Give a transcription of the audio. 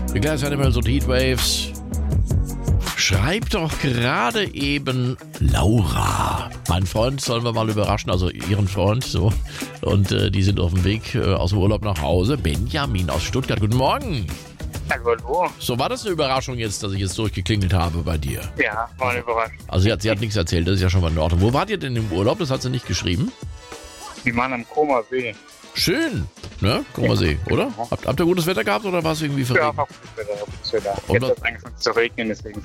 Die Glass Animals und Heatwaves. Schreibt doch gerade eben Laura. Mein Freund sollen wir mal überraschen, also ihren Freund, so. Und die sind auf dem Weg aus dem Urlaub nach Hause. Benjamin aus Stuttgart, guten Morgen. Hallo. So, war das eine Überraschung jetzt, dass ich jetzt durchgeklingelt habe bei dir? Ja, war eine Überraschung. Also sie hat nichts erzählt, das ist ja schon mal in Ordnung. Wo wart ihr denn im Urlaub? Das hat sie nicht geschrieben. Die waren am Koma See. Schön, ne? Koma See, oder? Habt ihr gutes Wetter gehabt oder war es irgendwie Ja, verregnet? war gutes Wetter. Und Jetzt hat es angefangen zu regnen, deswegen